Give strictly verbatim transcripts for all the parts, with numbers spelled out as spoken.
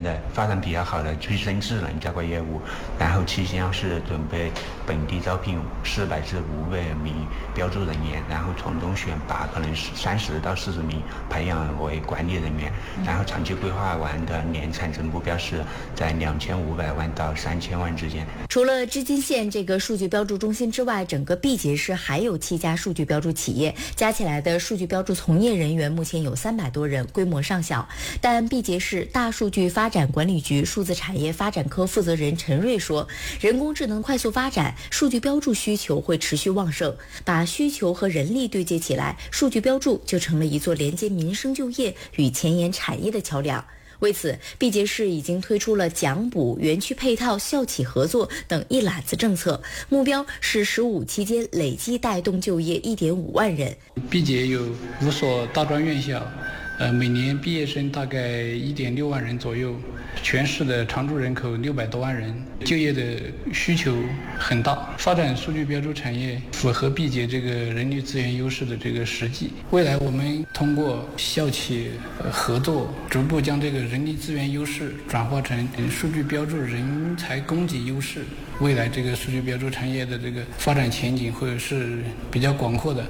的发展比较好的催生智能这个业务，然后期间是准备本地招聘四百至五百名标注人员，然后从中选拔可能是三十到四十名培养为管理人员，然后长期规划完的年产值目标是在两千五百万到三千万之间。 除了织金县这个数据标注中心之外，整个毕节市还有七家数据标注企业，加起来的数据标注从业人员目前有三百多人，规模尚小。但毕节市大数据发展管理局数字产业发展科负责人陈瑞说，人工智能快速发展，数据标注需求会持续旺盛，把需求和人力对接起来，数据标注就成了一座连接民生就业与前沿产业的桥梁。为此，毕节市已经推出了奖补、园区配套、校企合作等一揽子政策，目标是“十五”期间累计带动就业一点五万人。 毕节有五所大专院校，呃，每年毕业生大概一点六万人左右，全市的常住人口六百多万人，就业的需求很大。发展数据标注产业符合毕节这个人力资源优势的这个实际。未来我们通过校企合作，逐步将这个人力资源优势转化成数据标注人才供给优势。未来这个数据标注产业的这个发展前景会是比较广阔的。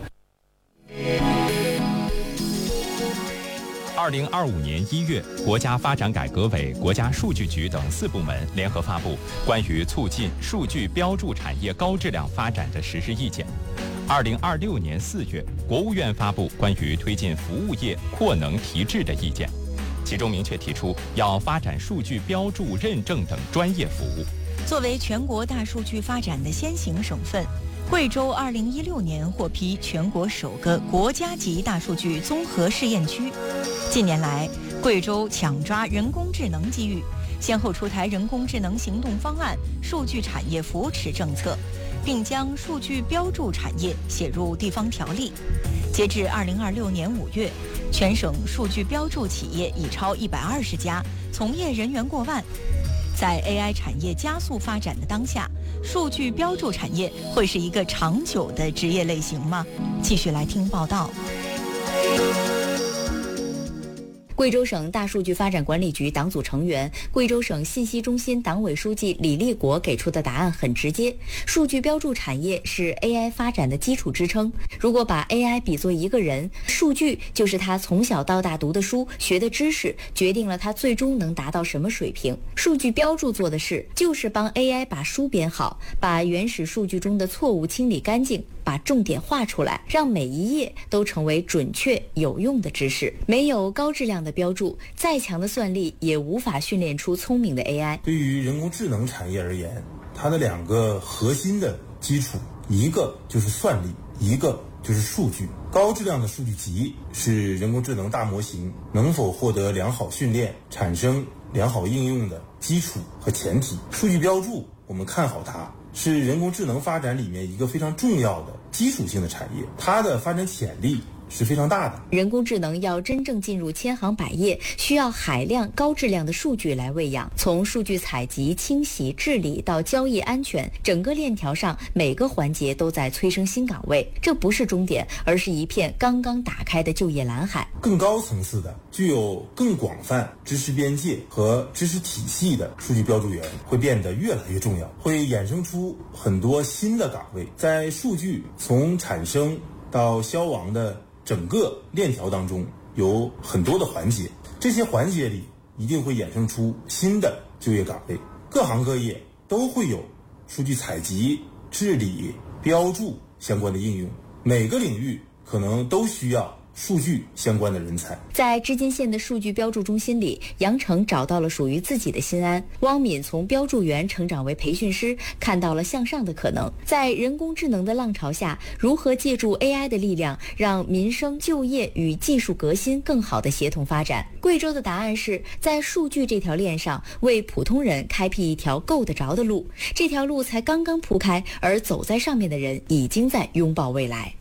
二零二五年一月，国家发展改革委、国家数据局等四部门联合发布关于促进数据标注产业高质量发展的实施意见。二零二六年四月，国务院发布关于推进服务业扩能提质的意见，其中明确提出要发展数据标注认证等专业服务。 作为全国大数据发展的先行省份，贵州二零一六年获批全国首个国家级大数据综合试验区。近年来，贵州抢抓人工智能机遇，先后出台人工智能行动方案、数据产业扶持政策，并将数据标注产业写入地方条例。截至二零二六年五月，全省数据标注企业已超一百二十家，从业人员过万。在 A I 产业加速发展的当下，数据标注产业会是一个长久的职业类型吗？继续来听报道。 贵州省大数据发展管理局党组成员、贵州省信息中心党委书记李立国给出的答案很直接：数据标注产业是 A I 发展的基础支撑。如果把 A I 比作一个人，数据就是他从小到大读的书、学的知识，决定了他最终能达到什么水平。数据标注做的事，就是帮 A I 把书编好，把原始数据中的错误清理干净，把重点画出来，让每一页都成为准确有用的知识。没有高质量的标注，再强的算力也无法训练出聪明的 A I。 对于人工智能产业而言，它的两个核心的基础，一个就是算力，一个就是数据。高质量的数据集是人工智能大模型能否获得良好训练、产生良好应用的基础和前提。数据标注，我们看好它，是人工智能发展里面一个非常重要的基础性的产业，它的发展潜力是非常大的。 人工智能要真正进入千行百业，需要海量高质量的数据来喂养。从数据采集、清洗、治理到交易安全，整个链条上每个环节都在催生新岗位。这不是终点，而是一片刚刚打开的就业蓝海。 更高层次的、具有更广泛知识边界和知识体系的数据标注员会变得越来越重要，会衍生出很多新的岗位。在数据从产生到消亡的整个链条当中有很多的环节，这些环节里一定会衍生出新的就业岗位，各行各业都会有数据采集、治理、标注相关的应用，每个领域可能都需要数据相关的人才。 在织金县的数据标注中心里，杨成找到了属于自己的心安。汪敏从标注员成长为培训师，看到了向上的可能。在人工智能的浪潮下，如何借助 A I 的力量，让民生、就业与技术革新更好的协同发展？贵州的答案是在数据这条链上，为普通人开辟一条够得着的路。这条路才刚刚铺开，而走在上面的人已经在拥抱未来。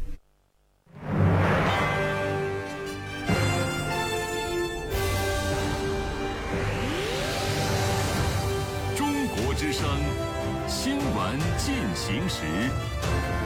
之声新闻进行时。